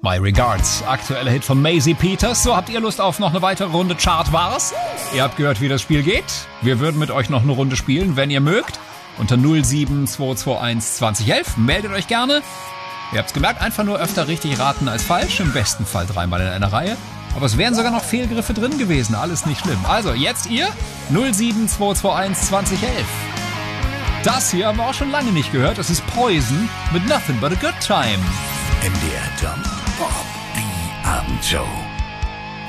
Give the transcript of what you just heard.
My Regards, aktueller Hit von Maisie Peters. So, habt ihr Lust auf noch eine weitere Runde Chartwars? Ihr habt gehört, wie das Spiel geht. Wir würden mit euch noch eine Runde spielen, wenn ihr mögt. Unter 07221 2011 meldet euch gerne. Ihr habt's gemerkt, einfach nur öfter richtig raten als falsch. Im besten Fall 3-mal in einer Reihe. Aber es wären sogar noch Fehlgriffe drin gewesen. Alles nicht schlimm. Also, jetzt ihr 07221 2011. Das hier haben wir auch schon lange nicht gehört. Das ist Poison mit Nothing But a Good Time. MDR Jump Pop, die Abendshow.